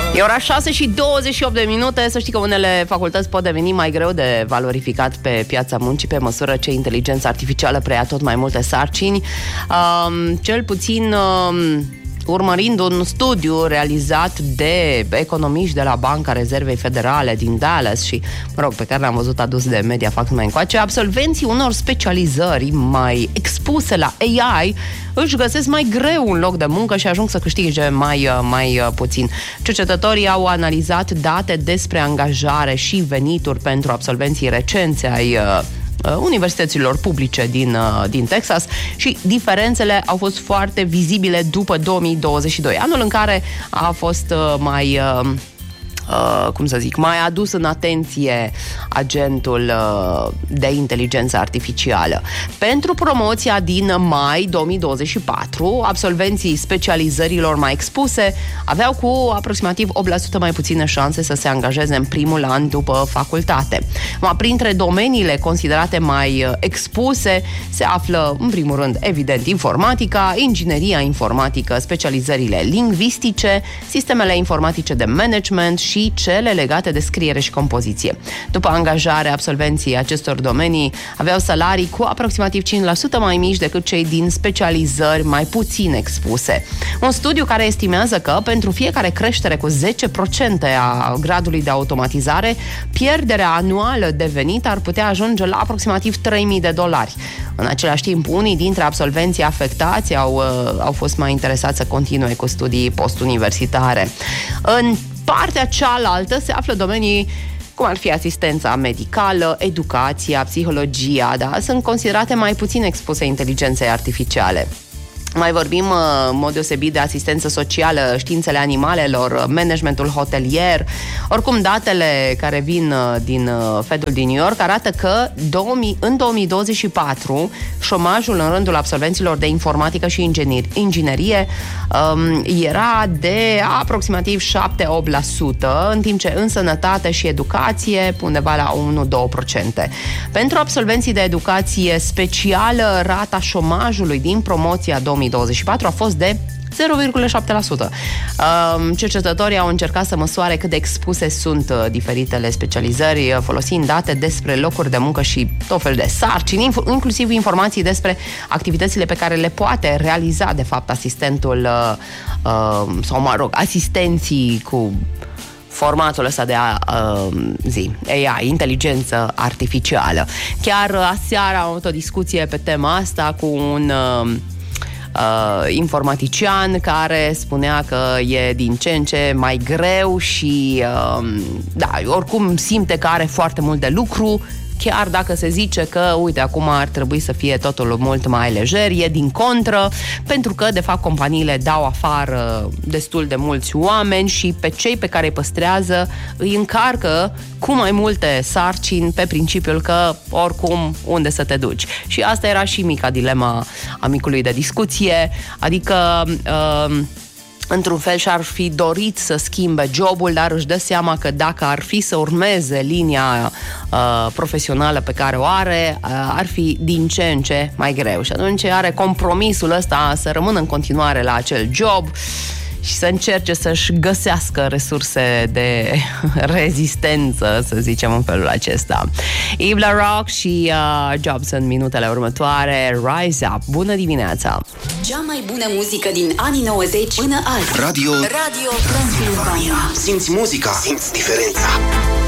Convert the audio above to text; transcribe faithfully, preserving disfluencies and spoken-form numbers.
E ora șase și douăzeci și opt de minute. Să știi că unele facultăți pot deveni mai greu de valorificat pe piața muncii pe măsură ce inteligența artificială preia tot mai multe sarcini. Um, cel puțin... Um, urmărind un studiu realizat de economiști de la Banca Rezervei Federale din Dallas și, mă rog, pe care l-am văzut adus de Mediafact mai încoace, absolvenții unor specializări mai expuse la A I își găsesc mai greu un loc de muncă și ajung să câștige mai, mai puțin. Cercetătorii au analizat date despre angajare și venituri pentru absolvenții recenți ai universităților publice din, din Texas și diferențele au fost foarte vizibile după două mii douăzeci și doi, anul în care a fost mai... Uh, cum să zic, mai adus în atenție agentul uh, de inteligență artificială. Pentru promoția din mai două mii douăzeci și patru, absolvenții specializărilor mai expuse aveau cu aproximativ opt la sută mai puține șanse să se angajeze în primul an după facultate. Ma, printre domeniile considerate mai expuse se află, în primul rând, evident, informatica, ingineria informatică, specializările lingvistice, sistemele informatice de management și cele legate de scriere și compoziție. După angajare, absolvenții acestor domenii aveau salarii cu aproximativ cinci la sută mai mici decât cei din specializări mai puțin expuse. Un studiu care estimează că pentru fiecare creștere cu zece la sută a gradului de automatizare, pierderea anuală de venit ar putea ajunge la aproximativ trei mii de dolari. În același timp, unii dintre absolvenții afectați au, au fost mai interesați să continue cu studii postuniversitare. În partea cealaltă se află domenii cum ar fi asistența medicală, educația, psihologia, da? Sunt considerate mai puțin expuse inteligenței artificiale. Mai vorbim în mod deosebit de asistență socială, științele animalelor, managementul hotelier. Oricum, datele care vin din Fedul din New York arată că în două mii douăzeci și patru șomajul în rândul absolvenților de informatică și inginerie um, era de aproximativ șapte la opt la sută, în timp ce în sănătate și educație undeva la unu la doi la sută. Pentru absolvenții de educație specială, rata șomajului din promoția două mii douăzeci și patru a fost de zero virgulă șapte la sută. Cercetătorii au încercat să măsoare cât de expuse sunt diferitele specializări, folosind date despre locuri de muncă și tot fel de sarcini, inclusiv informații despre activitățile pe care le poate realiza, de fapt, asistentul sau, mă rog, asistenții cu formatul ăsta de a, uh, zi, A I, inteligență artificială. Chiar aseară am avut o discuție pe tema asta cu un uh, Uh, informatician care spunea că e din ce în ce mai greu și uh, da, oricum simte că are foarte mult de lucru, chiar dacă se zice că, uite, acum ar trebui să fie totul mult mai lejer, e din contră, pentru că, de fapt, companiile dau afară destul de mulți oameni și pe cei pe care îi păstrează îi încarcă cu mai multe sarcini pe principiul că, oricum, unde să te duci. Și asta era și mica dilema amicului de discuție, adică... Uh, într-un fel și-ar fi dorit să schimbe jobul, dar își dă seama că dacă ar fi să urmeze linia uh, profesională pe care o are, uh, ar fi din ce în ce mai greu. Și atunci are compromisul ăsta să rămână în continuare la acel job și să încerce să-și găsească resurse de rezistență, să zicem în felul acesta. Yves Larock și uh, Jobs în minutele următoare. Rise Up. Bună dimineața! Cea mai bună muzică din anii nouăzeci până azi. Radio Radio Transilvania. Simți muzica, simți diferența.